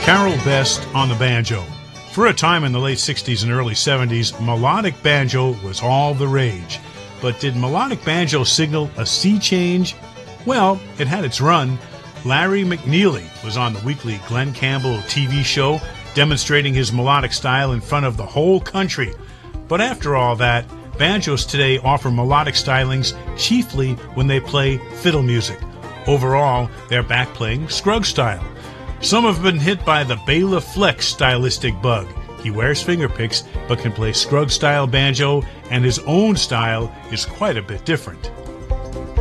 Carol Best on the banjo. For a time in the late 60s and early 70s, melodic banjo was all the rage. But did melodic banjo signal a sea change? Well, it had its run. Larry McNeely was on the weekly Glenn Campbell TV show, demonstrating his melodic style in front of the whole country. But after all that, banjos today offer melodic stylings chiefly when they play fiddle music. Overall, they're back playing Scruggs style. Some have been hit by the Bela Fleck stylistic bug. He wears fingerpicks but can play Scruggs style banjo, and his own style is quite a bit different.